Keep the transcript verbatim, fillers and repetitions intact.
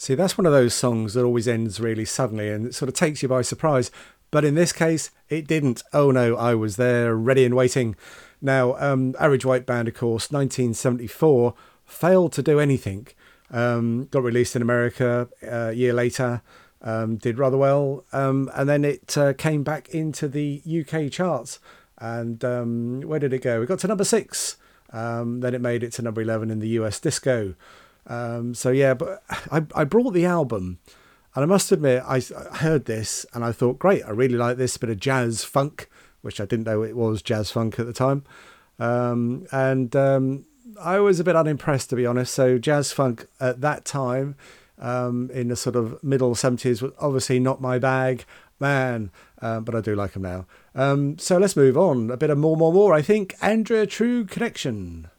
See, that's one of those songs that always ends really suddenly and it sort of takes you by surprise. But in this case, it didn't. Oh no, I was there, ready and waiting. Now, um, Average White Band, of course, nineteen seventy-four, failed to do anything. Um, got released in America uh, a year later, um, did rather well. Um, and then it uh, came back into the U K charts. And um, where did it go? It got to number six. Um, then it made it to number eleven in the U S disco. Um, so yeah, but I, I brought the album, and I must admit, I, I heard this and I thought, great, I really like this bit of jazz funk, which I didn't know it was jazz funk at the time. Um, and um, I was a bit unimpressed, to be honest. So jazz funk at that time, um, in the sort of middle seventies, was obviously not my bag, man, um, but I do like them now. Um, so let's move on. A bit of more, more, more, I think. Andrea True Connection.